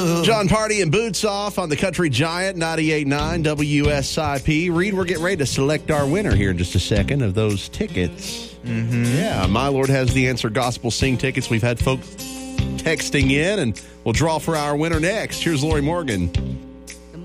John Party and Boots Off on the Country Giant 98.9 WSIP. Reed, we're getting ready to select our winner here in just a second of those tickets. Yeah, My Lord Has the Answer Gospel Sing tickets. We've had folks texting in, and we'll draw for our winner next. Here's Lori Morgan.